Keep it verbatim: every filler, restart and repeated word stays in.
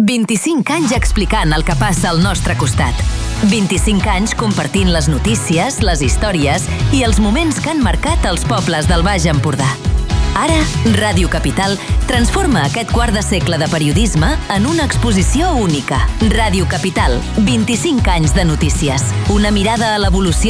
vint-i-cinc anys explicant el que passa al nostre costat. vint-i-cinc anys compartint les notícies, les històries i els moments que han marcat els pobles del Baix Empordà. Ara, Ràdio Capital transforma aquest quart de segle de periodisme en una exposició única. Ràdio Capital, vint-i-cinc anys de notícies. Una mirada a l'evolució